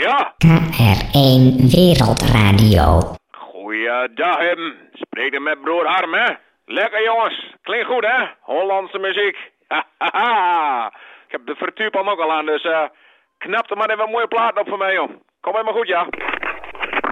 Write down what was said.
Ja? KRO Wereldradio. Goeiedag, hem. Spreek er met broer Harm, hè? Lekker, jongens. Klinkt goed, hè? Hollandse muziek. Hahaha. Ik heb de vertuurpan ook al aan, dus knap er maar even een mooie plaat op voor mij, joh. Kom helemaal goed, ja.